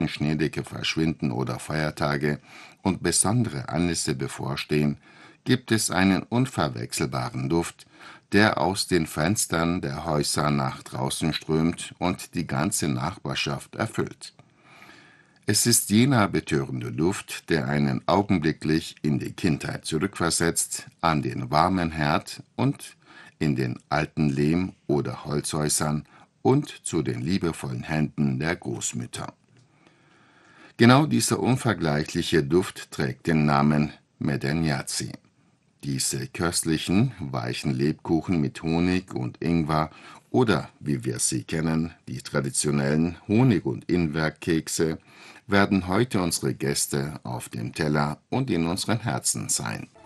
Schneedecke verschwinden oder Feiertage und besondere Anlässe bevorstehen, gibt es einen unverwechselbaren Duft, der aus den Fenstern der Häuser nach draußen strömt und die ganze Nachbarschaft erfüllt. Es ist jener betörende Duft, der einen augenblicklich in die Kindheit zurückversetzt, an den warmen Herd und in den alten Lehm- oder Holzhäusern und zu den liebevollen Händen der Großmütter. Genau dieser unvergleichliche Duft trägt den Namen Medeniaci. Diese köstlichen, weichen Lebkuchen mit Honig und Ingwer oder, wie wir sie kennen, die traditionellen Honig- und Ingwerkekse werden heute unsere Gäste auf dem Teller und in unseren Herzen sein.